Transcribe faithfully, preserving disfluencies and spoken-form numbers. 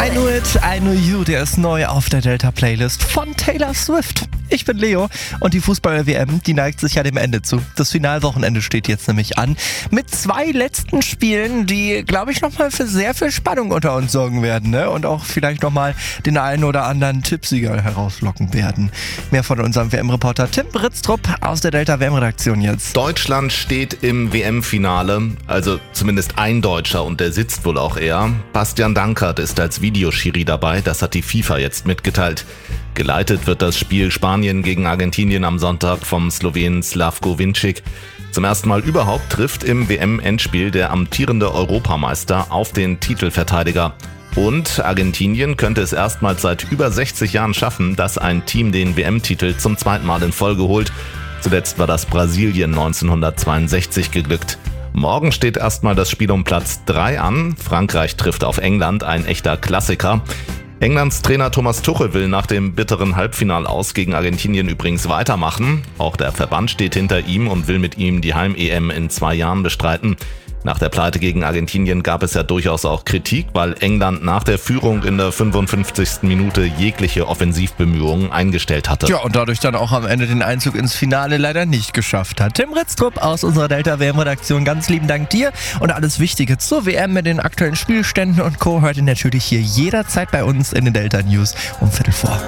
I Knew It, I Knew You, der ist neu auf der Delta-Playlist von Taylor Swift. Ich bin Leo und die Fußball-W M, die neigt sich ja dem Ende zu. Das Finalwochenende steht jetzt nämlich an. Mit zwei letzten Spielen, die, glaube ich, nochmal für sehr viel Spannung unter uns sorgen werden, ne? Und auch vielleicht nochmal den einen oder anderen Tippsieger herauslocken werden. Mehr von unserem W M-Reporter Tim Britztrup aus der Delta-W M-Redaktion jetzt. Deutschland steht im W M-Finale, also zumindest ein Deutscher und der sitzt wohl auch eher. Bastian Dankert ist als Videoschiri dabei, das hat die FIFA jetzt mitgeteilt. Geleitet wird das Spiel Spanien gegen Argentinien am Sonntag vom Slowenen Slavko Vincic. Zum ersten Mal überhaupt trifft im W M-Endspiel der amtierende Europameister auf den Titelverteidiger. Und Argentinien könnte es erstmals seit über sechzig Jahren schaffen, dass ein Team den W M-Titel zum zweiten Mal in Folge holt. Zuletzt war das Brasilien neunzehnhundertzweiundsechzig geglückt. Morgen steht erstmal das Spiel um Platz drei an. Frankreich trifft auf England, ein echter Klassiker. Englands Trainer Thomas Tuchel will nach dem bitteren Halbfinal-Aus gegen Argentinien übrigens weitermachen. Auch der Verband steht hinter ihm und will mit ihm die Heim-E M in zwei Jahren bestreiten. Nach der Pleite gegen Argentinien gab es ja durchaus auch Kritik, weil England nach der Führung in der fünfundfünfzigsten Minute jegliche Offensivbemühungen eingestellt hatte. Ja, und dadurch dann auch am Ende den Einzug ins Finale leider nicht geschafft hat. Tim Britztrup aus unserer Delta-W M-Redaktion, ganz lieben Dank dir. Und alles Wichtige zur W M mit den aktuellen Spielständen und Co. hört ihr natürlich hier jederzeit bei uns in den Delta News um Viertel vor.